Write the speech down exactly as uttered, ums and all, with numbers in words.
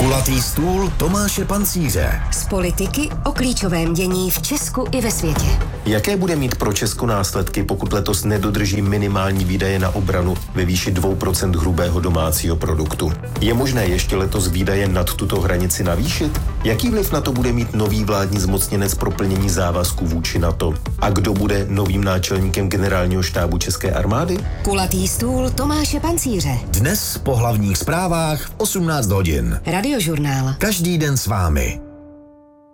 Kulatý stůl Tomáše Pancíře. Z politiky o klíčovém dění v Česku i ve světě. Jaké bude mít pro Česko následky, pokud letos nedodrží minimální výdaje na obranu ve výši dvě procenta hrubého domácího produktu? Je možné ještě letos výdaje nad tuto hranici navýšit? Jaký vliv na to bude mít nový vládní zmocněnec pro plnění závazků vůči NATO? A kdo bude novým náčelníkem generálního štábu České armády? Kulatý stůl Tomáše Pancíře. Dnes po hlavních zprávách v osmnáct hodin. Radiožurnál. Každý den s vámi.